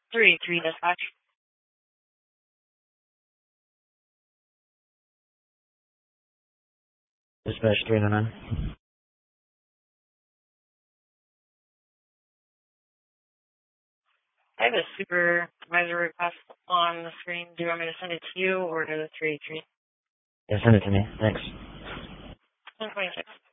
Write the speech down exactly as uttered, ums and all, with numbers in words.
three three dispatch. Dispatch three nine nine. I have a supervisor request on the screen. Do you want me to send it to you or to the three three? Yeah, send it to me. Thanks. one twenty-six.